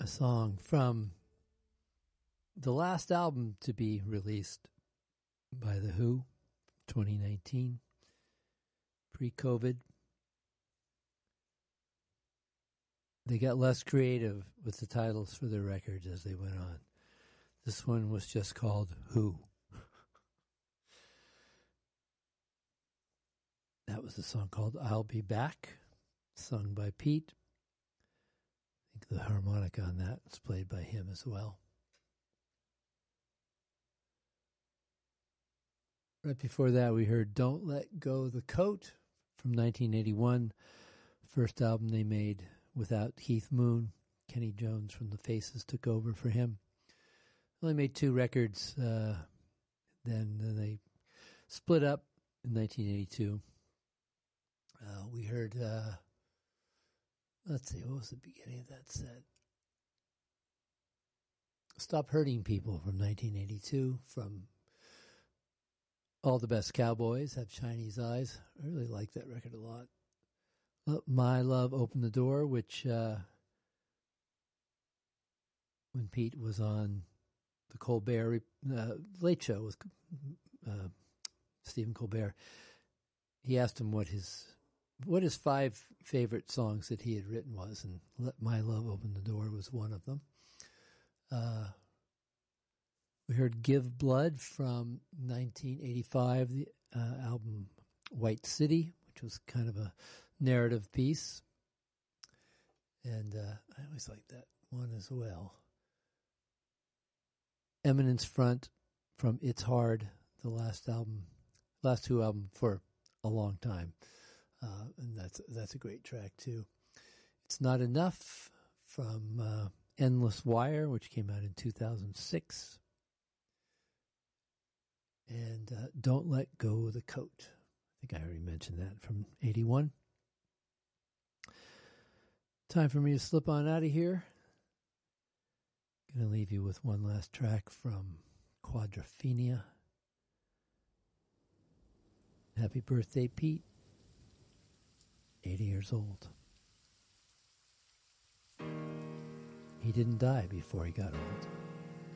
song from the last album to be released by The Who, 2019, pre-COVID. They got less creative with the titles for their records as they went on. This one was just called Who. That was a song called I'll Be Back, sung by Pete. I think the harmonica on that was played by him as well. Right before that, we heard Don't Let Go the Coat from 1981, first album they made without Keith Moon. Kenny Jones from The Faces took over for him. Only made 2 records, then they split up in 1982. We heard, let's see, what was the beginning of that set? Stop Hurting People from 1982, from All the Best Cowboys, Have Chinese Eyes. I really like that record a lot. My Love Opened the Door, which when Pete was on the Colbert Late Show with Stephen Colbert, he asked him what his 5 favorite songs that he had written was, and Let My Love Open the Door was one of them. We heard Give Blood from 1985, the album White City, which was kind of a narrative piece. And I always like that one as well. Eminence Front from It's Hard, the last 2 albums for a long time. And that's a great track too. It's Not Enough from Endless Wire, which came out in 2006. And Don't Let Go the Coat. I think I already mentioned that, from 81. Time for me to slip on out of here. Going to leave you with one last track from Quadrophenia. Happy birthday, Pete. 80 years old. He didn't die before he got old.